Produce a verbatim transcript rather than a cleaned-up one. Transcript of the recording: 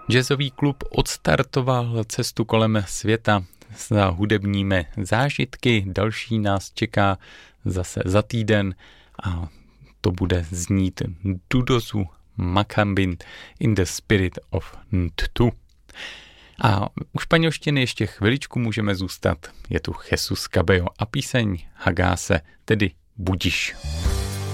Jazzový klub odstartoval cestu kolem světa s hudebními zážitky. Další nás čeká zase za týden a to bude znít Dudozu Macambin in the Spirit of Ntu. A u španělštiny ještě chviličku můžeme zůstat. Je tu Jesus Cabello a píseň Hagase, tedy Budiš.